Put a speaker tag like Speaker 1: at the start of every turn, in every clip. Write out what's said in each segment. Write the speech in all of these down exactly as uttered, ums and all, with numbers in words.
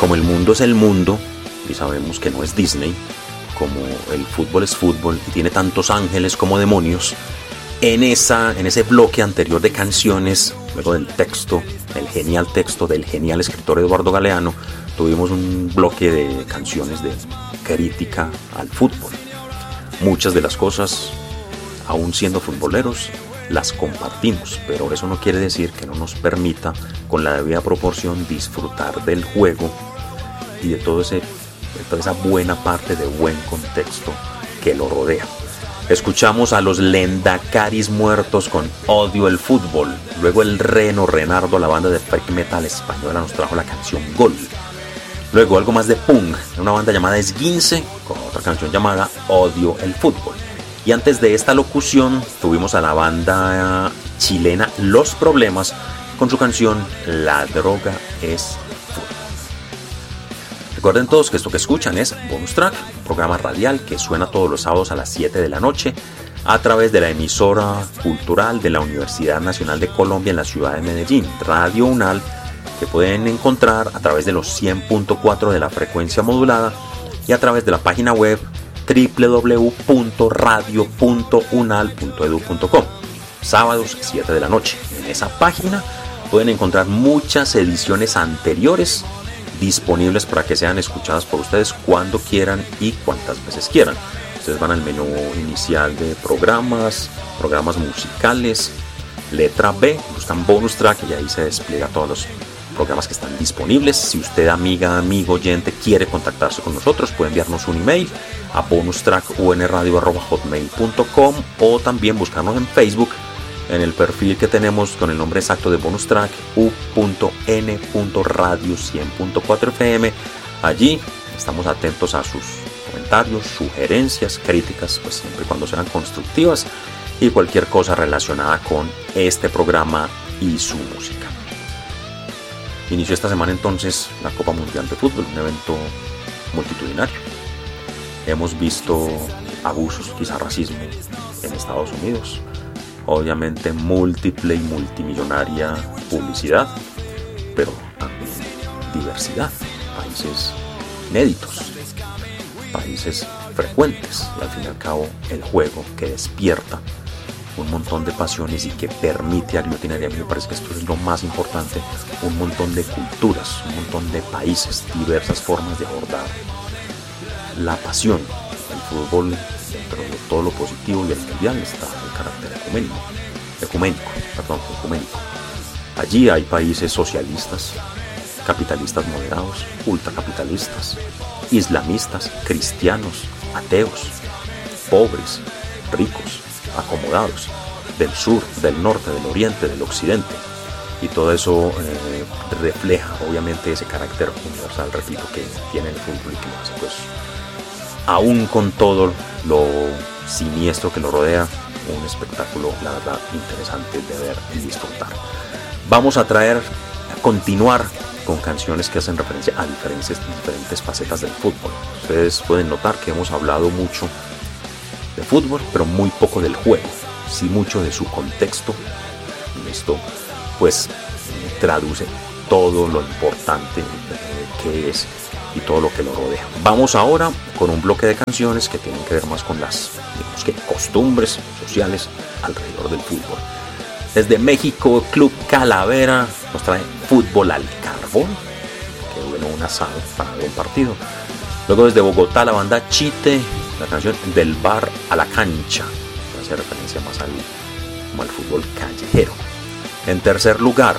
Speaker 1: como el mundo es el mundo, y sabemos que no es Disney, como el fútbol es fútbol y tiene tantos ángeles como demonios, en, esa, en ese bloque anterior de canciones, luego del texto, el genial texto del genial escritor Eduardo Galeano, tuvimos un bloque de canciones de crítica al fútbol. Muchas de las cosas, aún siendo futboleros, las compartimos, pero eso no quiere decir que no nos permita, con la debida proporción, disfrutar del juego y de, todo ese, de toda esa buena parte de buen contexto que lo rodea. Escuchamos a los Lendacaris Muertos con Odio el Fútbol. Luego el Reno Renardo, la banda de freak metal española, nos trajo la canción Gol. Luego algo más de punk, una banda llamada Esguince, con otra canción llamada Odio el Fútbol. Y antes de esta locución tuvimos a la banda chilena Los Problemas con su canción La Droga es Fútbol. Recuerden todos que esto que escuchan es Bonus Track, un programa radial que suena todos los sábados a las siete de la noche a través de la emisora cultural de la Universidad Nacional de Colombia en la ciudad de Medellín, Radio Unal, que pueden encontrar a través de los cien punto cuatro de la frecuencia modulada y a través de la página web doble u doble u doble u punto radio punto unal punto edu punto co. Sábados siete de la noche. En esa página pueden encontrar muchas ediciones anteriores disponibles para que sean escuchadas por ustedes cuando quieran y cuantas veces quieran. Ustedes van al menú inicial de programas, programas musicales, letra B, buscan Bonus Track y ahí se despliega todos los programas que están disponibles. Si usted, amiga, amigo, oyente, quiere contactarse con nosotros, puede enviarnos un email a bonustrackunradio arroba hotmail punto com o también buscarnos en Facebook en el perfil que tenemos con el nombre exacto de Bonus Track, u punto ene punto radio cien punto cuatro efe eme. Allí estamos atentos a sus comentarios, sugerencias, críticas, pues siempre y cuando sean constructivas, y cualquier cosa relacionada con este programa y su música. Inició esta semana entonces la Copa Mundial de Fútbol, un evento multitudinario. Hemos visto abusos, quizá racismo, en Estados Unidos. Obviamente múltiple y multimillonaria publicidad, pero también diversidad, países inéditos, países frecuentes, y al fin y al cabo el juego que despierta un montón de pasiones y que permite aglutinar, y a mí me parece que esto es lo más importante, un montón de culturas, un montón de países, diversas formas de abordar la pasión. El fútbol, dentro de todo lo positivo y el mundial, está el carácter ecuménico, ecuménico, perdón, ecuménico. Allí hay países socialistas, capitalistas moderados, ultracapitalistas, islamistas, cristianos, ateos, pobres, ricos, acomodados, del sur, del norte, del oriente, del occidente, y todo eso eh, refleja obviamente ese carácter universal, repito, que tiene el fútbol y que lo hace, pues, aún con todo lo siniestro que lo rodea, un espectáculo, la verdad, interesante de ver y disfrutar. Vamos a traer, a continuar con canciones que hacen referencia a diferentes, diferentes facetas del fútbol. Ustedes pueden notar que hemos hablado mucho de fútbol, pero muy poco del juego, sí mucho de su contexto. Y esto pues traduce todo lo importante que es y todo lo que lo rodea. Vamos ahora con un bloque de canciones que tienen que ver más con las, digamos que, costumbres sociales alrededor del fútbol. Desde México, Club Calavera nos trae Fútbol al Carbón, que bueno, un asado para un partido. Luego desde Bogotá, la banda Chite, la canción Del Bar a la Cancha, que hace referencia más al, como al fútbol callejero. En tercer lugar,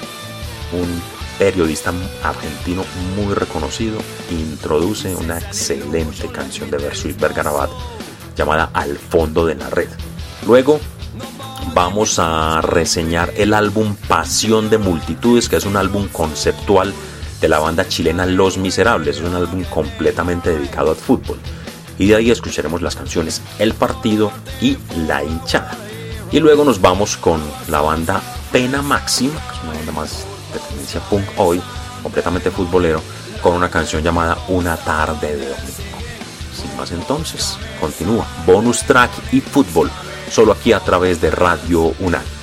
Speaker 1: un periodista argentino muy reconocido introduce una excelente canción de Bersuit Vergarabat llamada Al Fondo de la Red. Luego vamos a reseñar el álbum Pasión de Multitudes, que es un álbum conceptual de la banda chilena Los Miserables. Es un álbum completamente dedicado al fútbol. Y de ahí escucharemos las canciones El Partido y La Hinchada. Y luego nos vamos con la banda Pena Máxima, que es una banda más de tendencia punk hoy, completamente futbolero, con una canción llamada Una Tarde de Domingo. Sin más entonces, continúa Bonus Track y Fútbol, solo aquí a través de Radio Unal.